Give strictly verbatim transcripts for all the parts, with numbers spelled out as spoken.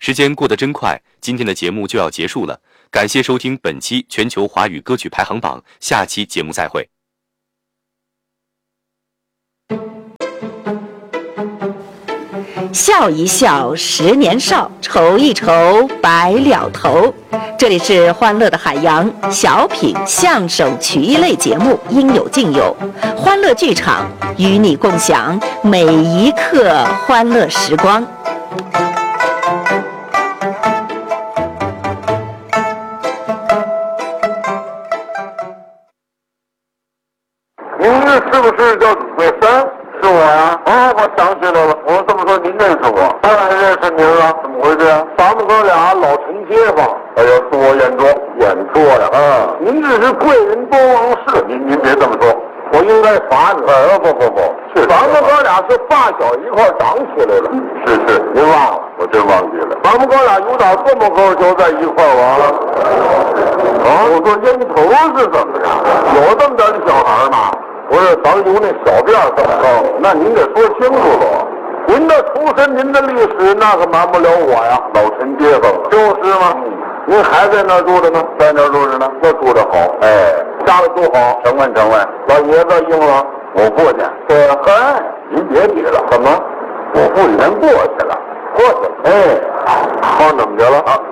时间过得真快，今天的节目就要结束了。感谢收听本期全球华语歌曲排行榜，下期节目再会。 笑一笑，十年少；愁一愁，白了头。这里是欢乐的海洋小品、相声、曲艺类节目，应有尽有。欢乐剧场与你共享每一刻欢乐时光。 您这是不是叫李桂山？是我呀。哦，我想起来了。我这么说您认识我？当然认识您了。怎么回事啊？咱们哥俩老城街坊。哎呦，恕我眼拙，眼拙呀。啊，您这是贵人多忘事。您您别这么说，我应该罚你。哎，不不不，是咱们哥俩是发小一块长起来了。是是，您忘了？我真忘记了。咱们哥俩有点这么高就在一块玩了。啊，我说烟头是怎么着？有这么点的小孩吗？不是，咱有那小辫这么高，那您得说清楚了。您的出身，您的历史，那可瞒不了我呀。老陈街坊，就是嘛。您还在那儿住着呢？在那儿住着呢，那住着好。哎，家里住好，成问成问。老爷子应了，我父亲。对，嗨，您别提了。怎么？我父亲人过去了，过去了。哎，好，怎么着了？啊，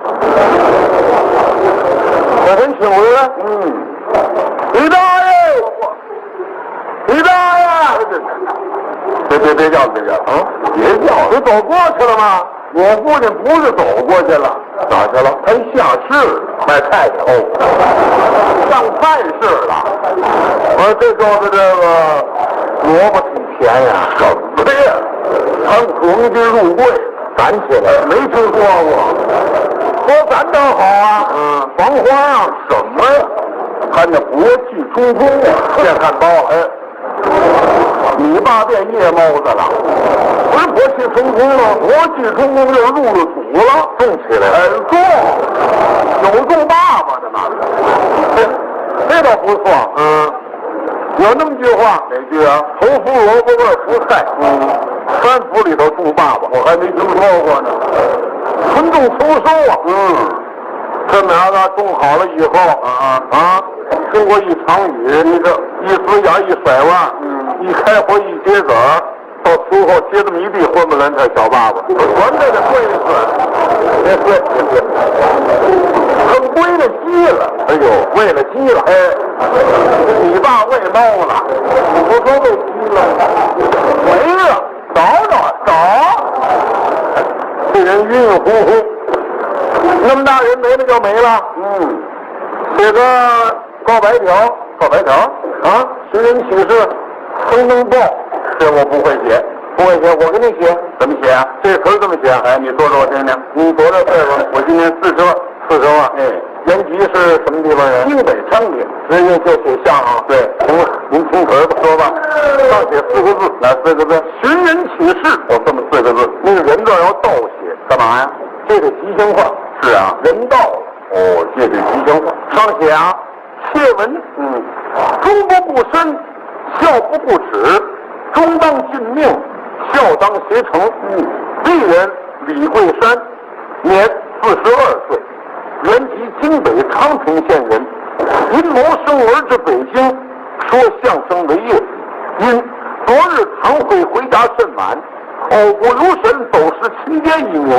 我给你请回来。嗯，李大爷。李大爷，别别别叫别叫啊！别叫，你走过去了吗？我父亲不是走过去了，哪去了？他下市了，卖菜去。哦，上菜市了。我说这就是这个萝卜挺甜呀。什么呀？他皇军入柜，咱起来没听说过。说咱倒好啊，嗯，黄花啊，什么呀？看那国际冲锋啊，变汉堡了。哎。你爸变夜猫子了，不是国际冲锋吗？国际冲锋就是入了主了，动起来，哎，重，有重爸爸的嘛，这这倒不错，嗯，有那么句话，哪句啊？头伏萝卜味福菜，嗯，三伏里头种爸爸，我还没听说过呢，春种秋收啊，嗯，这苗子种好了以后，啊啊。经过一场雨，你这一死眼一甩腕，嗯，一开火一接籽儿，到秋后接这么一地混不烂菜小爸爸，全这得跪死，别跪别跪，更归了鸡了，哎呦，喂了鸡了，哎，你爸喂猫了，我说喂鸡了，没了，找找找，这人晕晕乎乎，那么大人没了就没了，嗯，这个。告白条，告白条啊！寻人启事，登登报，这我不会写，不会写，我给你写，怎么写啊？这词这么写，哎，你说说我听听。你多大岁数？我今年四十二，四十二。哎，原籍是什么地方人？京北昌平，直接就写相啊。对，行了，您听词儿吧，说吧。上写四个字，哪四个字？寻人启事，有这么四个字。那个人字要倒写，干嘛呀？这个吉祥话。是啊，人到了。哦，这是吉祥话。上写啊。切文，嗯，忠不不伸，孝不不止，忠当尽命，孝当协成。嗯，鄙人李桂山，年四十二岁，原籍京北昌平县人，因谋生而至北京，说相声为业，因昨日堂会回家甚晚，口不留神走失亲爹一名，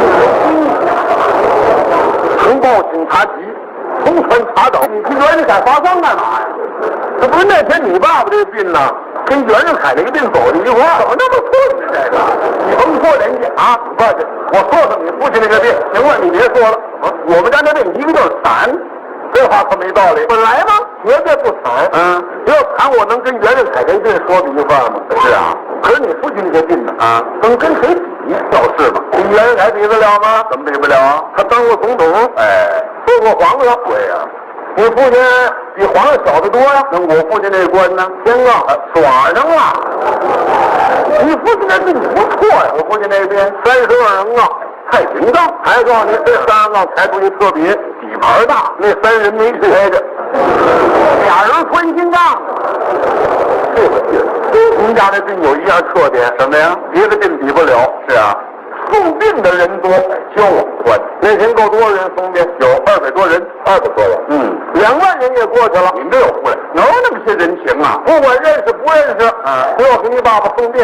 呈报警察局。通传查找，你去袁世凯发丧干嘛呀？这不是那天你爸爸这个病呢，跟袁世凯那个病走了一块儿，怎么那么寸呢？这个，你甭说人家啊，你过去，我说说你父亲那个病。行了，你别说了，我们家那病一个就是惨，这话可没道理。本来嘛，绝对不惨，嗯，要惨我能跟袁世凯这病说比一块吗？是啊，可是你父亲这病呢，啊，能跟谁比？就是嘛，跟袁世凯比得了吗？怎么比不了啊？他当过总统，哎。做过皇上，对呀、啊，你父亲比皇上小得多呀。那我父亲这官呢，天罡耍上了。你父亲这病不错呀，我父亲那边三十二人啊，太平杠。还告诉你，这三十杠抬出一特别底盘大，那三人没抬着，俩人穿心杠。这个病，您家这病有一样特点，什么呀？别的病比不了。是啊，送病的人多，教我。 多人送别？有二百多人，二百多人。嗯，两万人也过去了。您这有会，哪有那么些人情啊？不管认识不认识，啊，我给你爸爸送别。